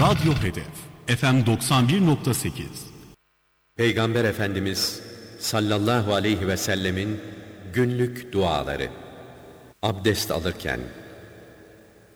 Radyo Hedef FM 91.8. Peygamber Efendimiz sallallahu aleyhi ve sellemin günlük duaları. Abdest alırken,